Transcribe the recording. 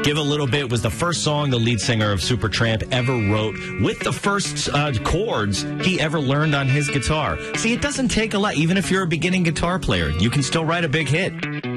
Give a Little Bit was the first song the lead singer of Supertramp ever wrote with the first chords he ever learned on his guitar. See, it doesn't take a lot. Even if you're a beginning guitar player, you can still write a big hit.